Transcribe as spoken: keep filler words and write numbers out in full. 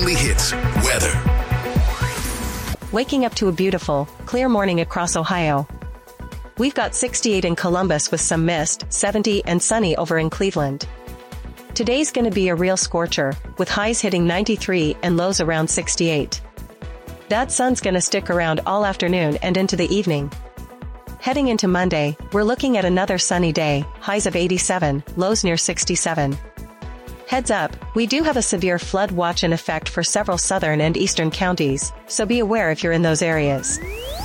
Weekly Hits weather. Waking up to a beautiful, clear morning across Ohio. We've got sixty-eight in Columbus with some mist, seventy and sunny over in Cleveland. Today's gonna be a real scorcher, with highs hitting ninety-three and lows around sixty-eight. That sun's gonna stick around all afternoon and into the evening. Heading into Monday, we're looking at another sunny day, highs of eighty-seven, lows near sixty-seven. Heads up, we do have a severe flood watch in effect for several southern and eastern counties, so be aware if you're in those areas.